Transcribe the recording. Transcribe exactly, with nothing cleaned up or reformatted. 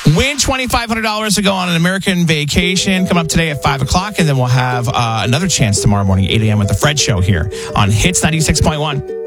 Win twenty-five hundred dollars to go on an American vacation. Come up today at five o'clock, and then we'll have uh, another chance tomorrow morning, eight a.m. with the Fred Show here on Hits ninety-six point one.